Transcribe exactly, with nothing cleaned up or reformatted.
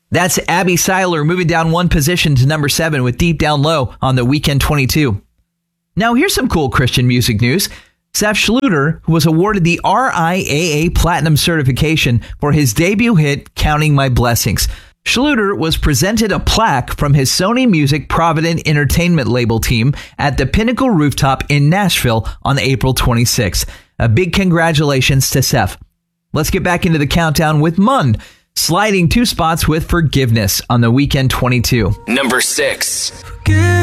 That's Abby Seiler moving down one position to number seven with Deep Down Low on the Weekend twenty-two. Now here's some cool Christian music news. Seth Schluter, who was awarded the R I A A Platinum certification for his debut hit, Counting My Blessings. Schluter was presented a plaque from his Sony Music Provident Entertainment label team at the Pinnacle Rooftop in Nashville on April twenty-sixth. A big congratulations to Seth. Let's get back into the countdown with Mun, sliding two spots with Forgiveness on the Weekend twenty-two. Number six.